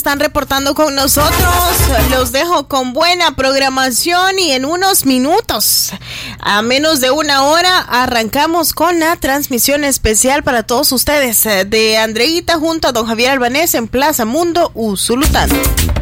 están reportando con nosotros. Los dejo con buena programación y en unos minutos, a menos de una hora, arrancamos con la transmisión especial para todos ustedes de Andreita junto a don Javier Albanés en Plaza Mundo, Usulután.